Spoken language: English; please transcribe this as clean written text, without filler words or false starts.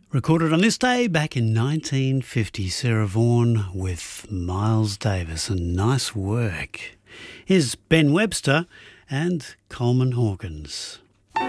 Recorded on this day back in 1950, Sarah Vaughan with Miles Davis, and nice work. Here's Ben Webster and Coleman Hawkins.